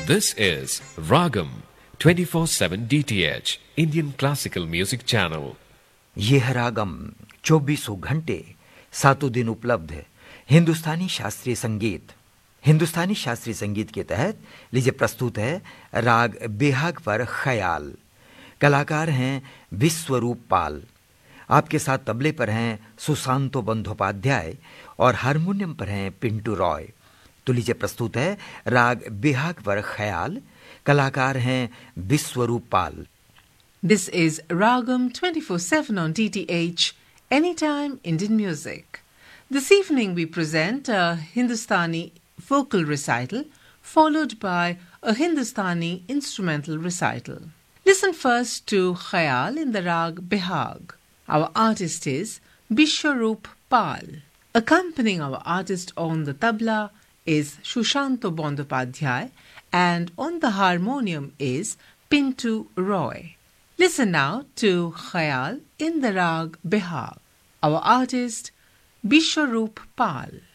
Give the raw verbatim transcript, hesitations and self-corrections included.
This is Ragam twenty-four seven D T H Indian Classical Music Channel. ये है रागम चौबीसों घंटे सातों दिन उपलब्ध है हिंदुस्तानी शास्त्रीय संगीत। हिंदुस्तानी शास्त्रीय संगीत के तहत लीजिए प्रस्तुत है राग बेहाग पर ख्याल। कलाकार हैं विश्वरूप पाल। आपके साथ तबले पर हैं सुशांतो बंदोपाध्याय और हारमोनियम पर हैं पिंटू रॉय। तो लीजिए प्रस्तुत है राग बेहाग पर ख्याल। कलाकार हैं विश्वरूप पाल। This is Ragam twenty-four seven on D T H, Anytime Indian Music. This evening we present a Hindustani vocal recital followed by a Hindustani instrumental recital. Listen first to Khayal in the Rag Behag. Our artist is Vishwaroop Pal. Accompanying our artist on the tabla is Shushanto Bandopadhyay and on the harmonium is Pintu Roy. Listen now to Khayal in the Rag Behag. Our artist Vishwaroop Pal.